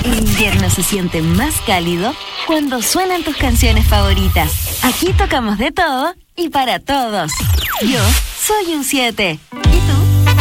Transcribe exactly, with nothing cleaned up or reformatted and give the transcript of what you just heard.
El invierno se siente más cálido cuando suenan tus canciones favoritas. Aquí tocamos de todo y para todos. Yo soy un siete.